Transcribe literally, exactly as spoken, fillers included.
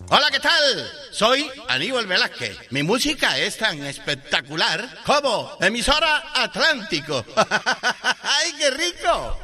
Hola, ¿qué tal? Soy Aníbal Velázquez. Mi música es tan espectacular como emisora Atlántico. ¡Ay, qué rico!